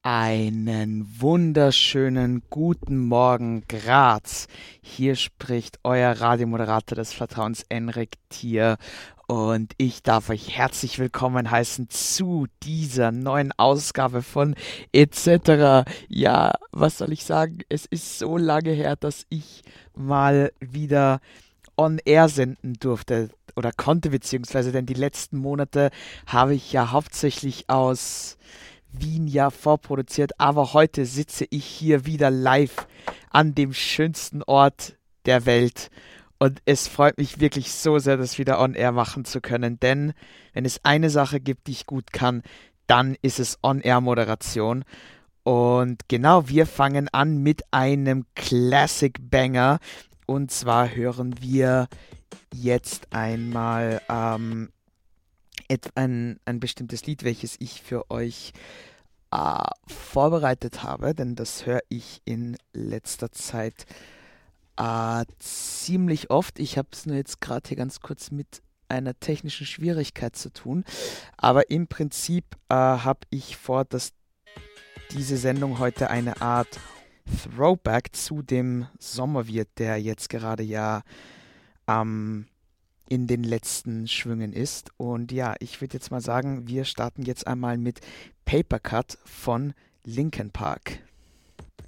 Einen wunderschönen guten Morgen, Graz. Hier spricht euer Radiomoderator des Vertrauens, Enrik Thier. Und ich darf euch herzlich willkommen heißen zu dieser neuen Ausgabe von etc. Ja, was soll ich sagen? Es ist so lange her, dass ich mal wieder on air senden durfte oder konnte, beziehungsweise denn die letzten Monate habe ich ja hauptsächlich aus Wien ja vorproduziert, aber heute sitze ich hier wieder live an dem schönsten Ort der Welt. Und es freut mich wirklich so sehr, das wieder on air machen zu können, denn wenn es eine Sache gibt, die ich gut kann, dann ist es On-Air-Moderation. Und genau, wir fangen an mit einem Classic Banger. Und zwar hören wir jetzt einmal ein bestimmtes Lied, welches ich für euch vorbereitet habe, denn das höre ich in letzter Zeit ziemlich oft. Ich habe es nur jetzt gerade hier ganz kurz mit einer technischen Schwierigkeit zu tun, aber im Prinzip habe ich vor, dass diese Sendung heute eine Art Throwback zu dem Sommer wird, der jetzt gerade ja am in den letzten Schwüngen ist. Und ja, ich würde jetzt mal sagen, wir starten jetzt einmal mit Paper Cut von Linkin Park.